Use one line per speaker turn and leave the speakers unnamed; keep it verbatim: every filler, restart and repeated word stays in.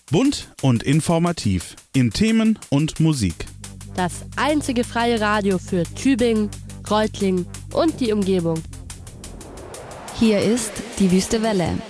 Bunt und informativ in Themen und Musik.
Das einzige freie Radio für Tübingen, Reutlingen und die Umgebung.
Hier ist die Wüste Welle.